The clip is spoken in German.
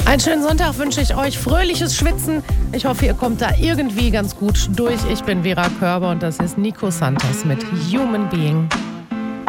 Einen schönen Sonntag wünsche ich euch. Fröhliches Schwitzen. Ich hoffe, ihr kommt da irgendwie ganz gut durch. Ich bin Vera Körber und das ist Nico Santos mit Human Being.